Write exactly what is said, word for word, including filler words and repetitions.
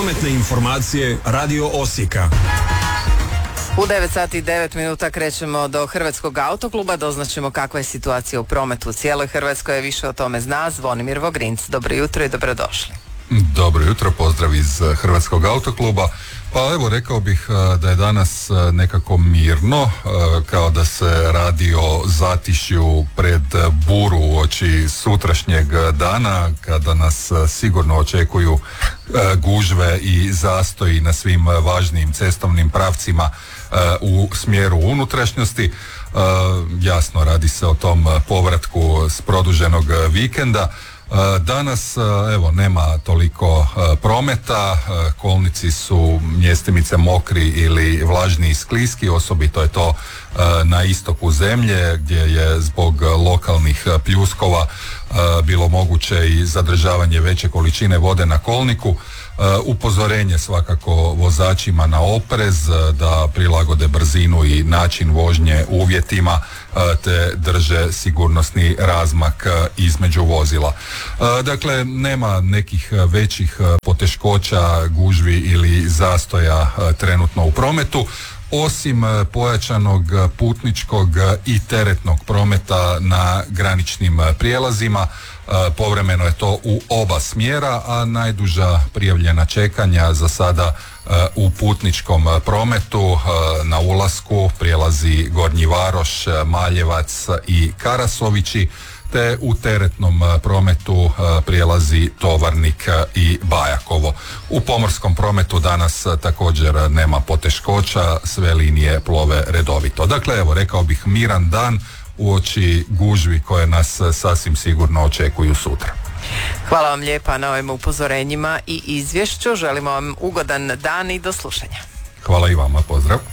Prometne informacije Radio Osijeka. U devet sati i devet minuta krećemo do Hrvatskog autokluba, doznaćemo kakva je situacija u prometu u cijeloj Hrvatskoj, više o tome zna Zvonimir Vogrinc. Dobro jutro i dobrodošli. Dobro jutro, pozdrav iz Hrvatskog autokluba. Pa evo, rekao bih da je danas nekako mirno, kao da se radi o zatišju pred buru uoči sutrašnjeg dana, kada nas sigurno očekuju gužve i zastoji na svim važnijim cestovnim pravcima u smjeru unutrašnjosti. Jasno, radi se o tom povratku s produženog vikenda. Danas, evo, nema toliko prometa, kolnici su mjestimice mokri ili vlažni i skliski, osobito je to na istoku zemlje, gdje je zbog lokalnih pljuskova bilo moguće i zadržavanje veće količine vode na kolniku. Upozorenje svakako vozačima na oprez, da prilagode brzinu i način vožnje uvjetima, te drže sigurnosni razmak između vozila. Dakle, nema nekih većih poteškoća, gužvi ili zastoja trenutno u prometu, osim pojačanog putničkog i teretnog prometa na graničnim prijelazima. Povremeno je to u oba smjera, a najduža prijavljena čekanja za sada u putničkom prometu na ulasku prijelazi Gornji Varoš, Maljevac i Karasovići, te u teretnom prometu prijelazi Tovarnik i Bajakovo. U pomorskom prometu danas također nema poteškoća, sve linije plove redovito. Dakle, evo, rekao bih miran dan uoči gužvi koje nas sasvim sigurno očekuju sutra. Hvala vam lijepa na ovim upozorenjima i izvješću. Želimo vam ugodan dan i do slušanja. Hvala i vama, pozdrav.